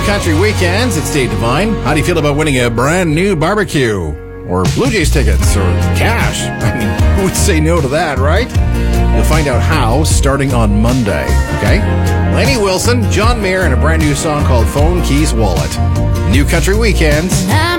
Country Weekends. It's Dave Devine. How do you feel about winning a brand new barbecue? Or Blue Jays tickets? Or cash? I mean, who would say no to that, right? You'll find out how starting on Monday, okay? Lainey Wilson, John Mayer, and a brand new song called Phone Keys Wallet. New Country Weekends.